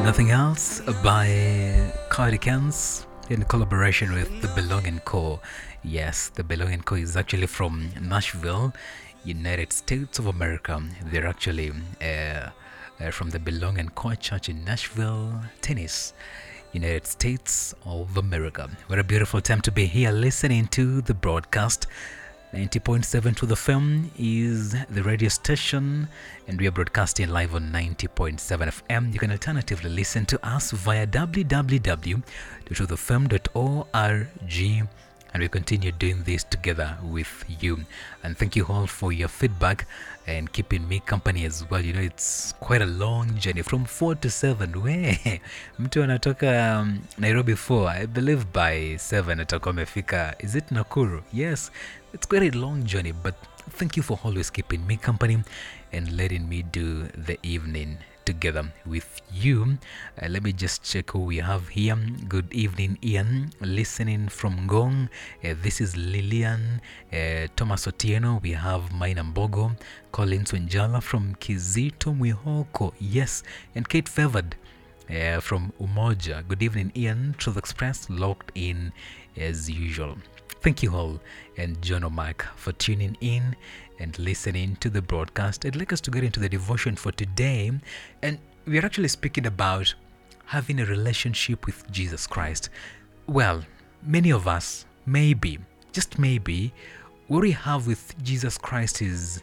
Nothing Else by Cardigans in collaboration with The Belonging Co. Yes, The Belonging Co. is actually from Nashville, United States of America. They're actually from the Belonging Co. Church in Nashville, Tennessee, United States of America. What a beautiful time to be here listening to the broadcast. 90.7 to the FM is the radio station, and we are broadcasting live on 90.7 FM. You can alternatively listen to us via www.thefm.org, and we continue doing this together with you. And thank you all for your feedback and keeping me company as well. You know, it's quite a long journey from 4 to 7. We mtu anatoka Nairobi 4, I believe by 7 atakuwa amefika. Is it Nakuru? Yes, it's quite a long journey, but thank you for always keeping me company and letting me do the evening together with you. Let me just check who we have here. Good evening, Ian, listening from Ngong. This is Lillian, Thomas Otieno. We have Maina Mbogo, Collins Wenjala from Kizito Mwihoko. Yes, and Kate Favored from Umoja. Good evening, Ian. Truth Express locked in as usual. Thank you all, and John O'Mark for tuning in and listening to the broadcast. I'd like us to get into the devotion for today, and we are actually speaking about having a relationship with Jesus Christ. Well, many of us, maybe, just maybe, what we have with Jesus Christ is,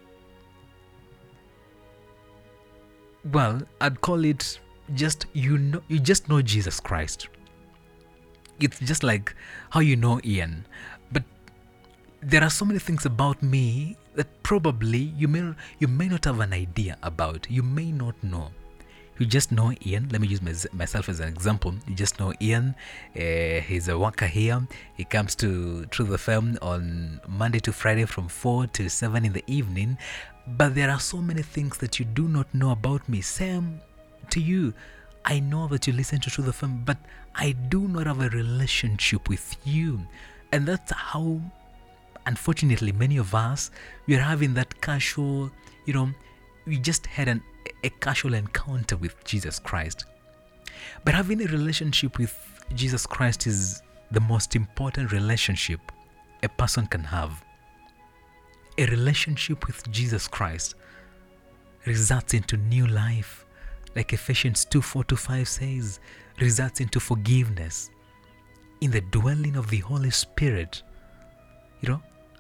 well, I'd call it just, you just know Jesus Christ. It's just like how you know Ian. But there are so many things about me that probably you may not have an idea about. You may not know. You just know Ian. Let me use myself as an example. You just know Ian. He's a worker here. He comes to Truth FM on Monday to Friday from 4 to 7 in the evening. But there are so many things that you do not know about me. Same to you. I know that you listen to Truth FM, but I do not have a relationship with you. And that's how, unfortunately, many of us, we are having that casual, we just had a casual encounter with Jesus Christ. But having a relationship with Jesus Christ is the most important relationship a person can have. A relationship with Jesus Christ results into new life. Like Ephesians 2:4-5 says, results into forgiveness in the dwelling of the Holy Spirit, in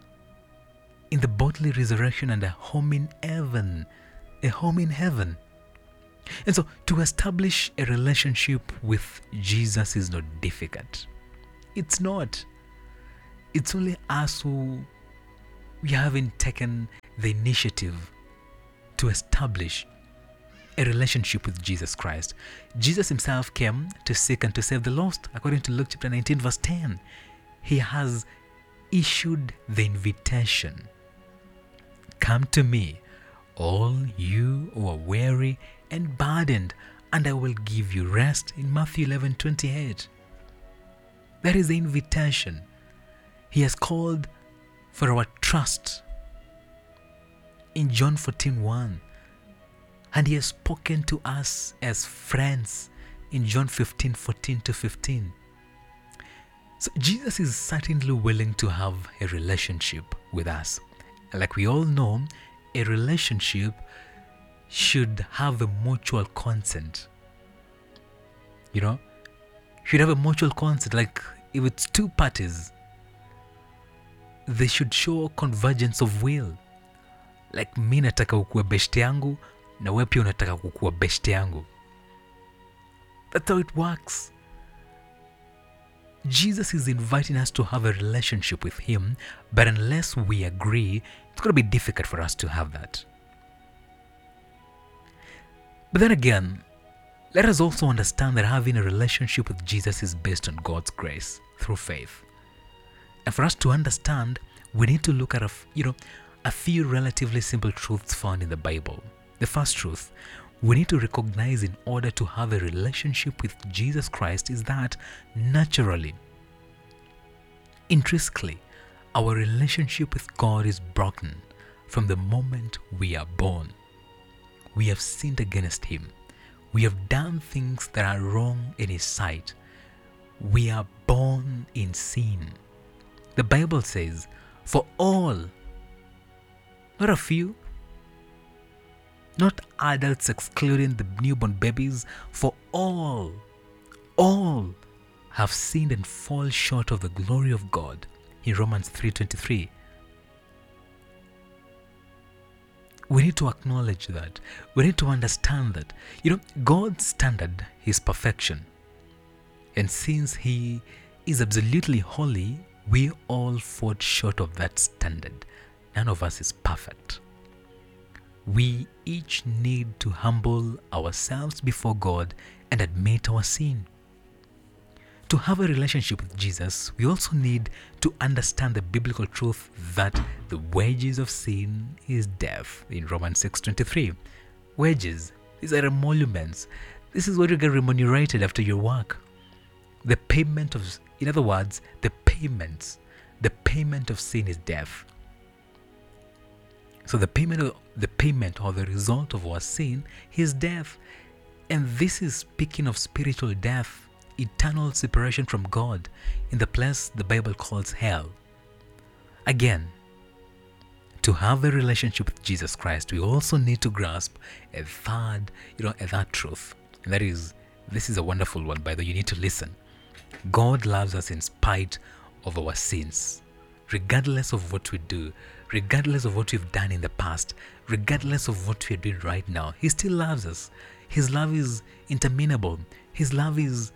the bodily resurrection and a home in heaven. A home in heaven. And so to establish a relationship with Jesus is not difficult. It's not. It's only us who we haven't taken the initiative to establish a relationship with Jesus Christ. Jesus himself came to seek and to save the lost. According to Luke chapter 19 verse 10, he has issued the invitation. Come to me, all you who are weary and burdened, and I will give you rest, in Matthew 11:28. That is the invitation. He has called for our trust in John 14:1. And he has spoken to us as friends in John 15:14-15. So Jesus is certainly willing to have a relationship with us. Like we all know, a relationship should have a mutual consent. Should have a mutual consent. Like if it's two parties, they should show convergence of will. Like mi nataka ukue beshte yangu, na wewe pia unataka kukuwa best yangu. That's how it works. Jesus is inviting us to have a relationship with him, but unless we agree, it's going to be difficult for us to have that. But then again, let us also understand that having a relationship with Jesus is based on God's grace through faith. And for us to understand, we need to look at a few relatively simple truths found in the Bible. The first truth we need to recognize in order to have a relationship with Jesus Christ is that naturally, intrinsically, our relationship with God is broken from the moment we are born. We have sinned against him. We have done things that are wrong in His sight. We are born in sin. The Bible says, for all, not a few, not adults excluding the newborn babies, for all have sinned and fall short of the glory of God in Romans 3:23. We need to acknowledge that. We need to understand that. God's standard is perfection. And since He is absolutely holy, we all fall short of that standard. None of us is perfect. We each need to humble ourselves before God and admit our sin. To have a relationship with Jesus, we also need to understand the biblical truth that the wages of sin is death in Romans 6:23. Wages, these are emoluments. This is what you get remunerated after your work. The payment of, in other words, the payment of sin is death. So the payment or the result of our sin is death. And this is speaking of spiritual death, eternal separation from God in the place the Bible calls hell. Again, to have a relationship with Jesus Christ, we also need to grasp a third truth. And that is, this is a wonderful one, by the way, you need to listen. God loves us in spite of our sins. Regardless of what we do, regardless of what we've done in the past, regardless of what we're doing right now, He still loves us. His love is interminable. His love is,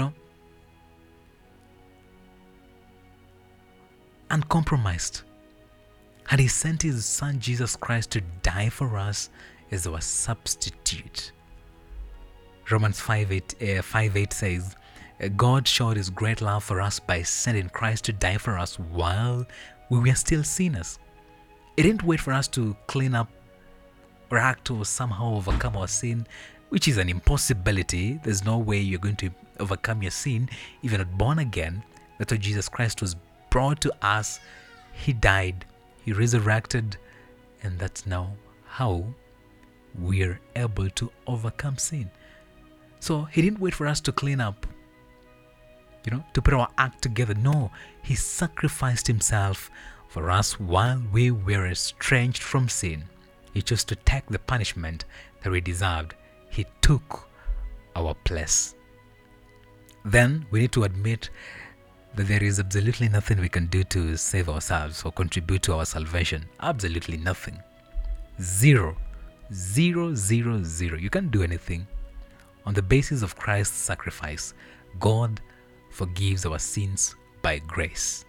uncompromised. And He sent His Son Jesus Christ to die for us as our substitute. Romans 5:8 says, God showed His great love for us by sending Christ to die for us while we were still sinners. He didn't wait for us to clean up or act or somehow overcome our sin, which is an impossibility. There's no way you're going to overcome your sin if you're not born again. That's why Jesus Christ was brought to us. He died, He resurrected, and that's now how we're able to overcome sin. So He didn't wait for us to clean up, to put our act together. No, He sacrificed Himself for us while we were estranged from sin. He chose to take the punishment that we deserved. He took our place. Then we need to admit that there is absolutely nothing we can do to save ourselves or contribute to our salvation. Absolutely nothing. Zero. Zero, zero, zero. You can't do anything. On the basis of Christ's sacrifice, God forgives our sins by grace.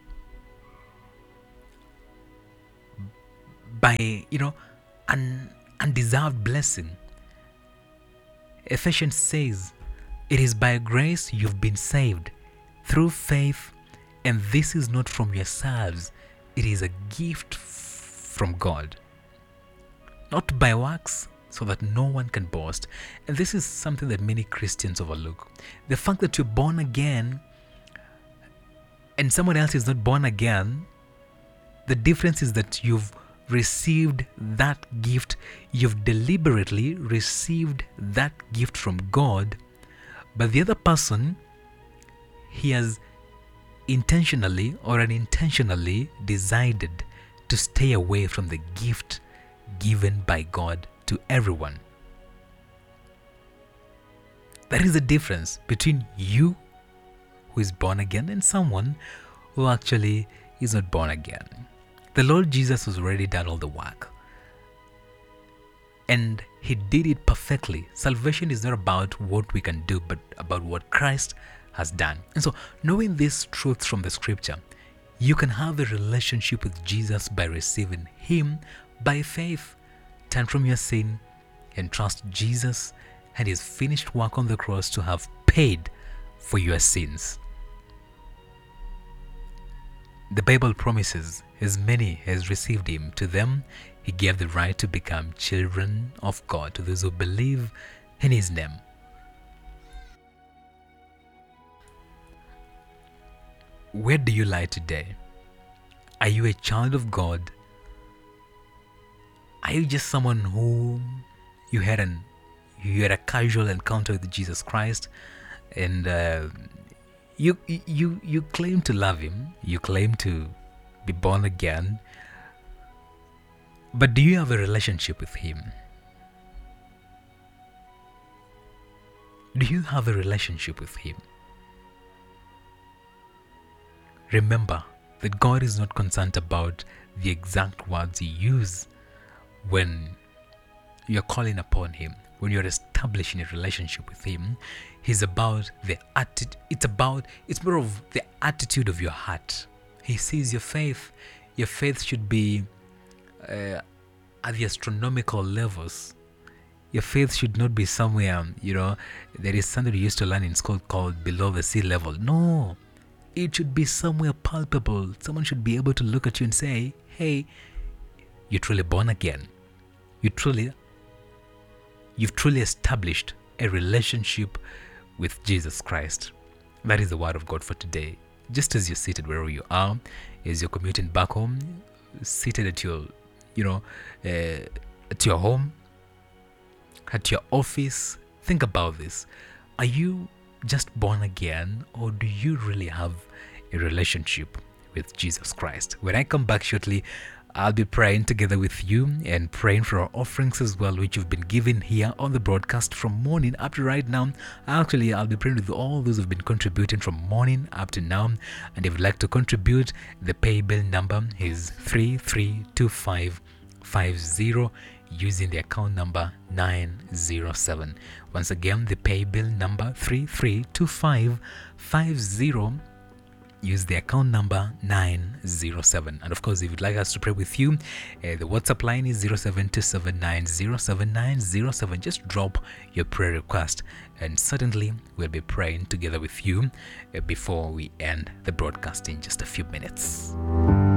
By, an undeserved blessing. Ephesians says, it is by grace you've been saved, through faith, and this is not from yourselves. It is a gift from God, not by works, so that no one can boast. And this is something that many Christians overlook. The fact that you're born again and someone else is not born again, the difference is that you've received that gift. You've deliberately received that gift from God, but the other person, he has intentionally or unintentionally decided to stay away from the gift given by God to everyone. That is the difference between you, who is born again, and someone who actually is not born again. The Lord Jesus has already done all the work, and He did it perfectly. Salvation is not about what we can do, but about what Christ has done. And so, knowing these truths from the scripture, you can have a relationship with Jesus by receiving Him by faith. Turn from your sin and trust Jesus and His finished work on the cross to have paid for your sins. The Bible promises, as many as received Him, to them He gave the right to become children of God, to those who believe in His name. Where do you lie today? Are you a child of God? Are you just someone who you had an you had a casual encounter with Jesus Christ, and you claim to love him, you claim to be born again, but do you have a relationship with him? Do you have a relationship with him? Remember that God is not concerned about the exact words you use when you're calling upon him, when you're establishing a relationship with him. He's about the attitude. It's more of the attitude of your heart. He sees your faith. Your faith should be at the astronomical levels. Your faith should not be somewhere, there is something you used to learn in school called below the sea level. No, it should be somewhere palpable. Someone should be able to look at you and say, hey, you're truly born again. You've truly established a relationship with Jesus Christ. That is the word of God for today. Just as you're seated wherever you are, as you're commuting back home, seated at your, at your home, at your office, think about this. Are you just born again, or do you really have a relationship with Jesus Christ? When I come back shortly, I'll be praying together with you and praying for our offerings as well, which you've been given here on the broadcast from morning up to right now. Actually, I'll be praying with all those who've been contributing from morning up to now. And if you'd like to contribute, the pay bill number is 332550 using the account number 907. Once again, the pay bill number 332550. Use the account number 907. And of course, if you'd like us to pray with you, the WhatsApp line is 0727907907. Just drop your prayer request, and certainly we'll be praying together with you before we end the broadcast in just a few minutes.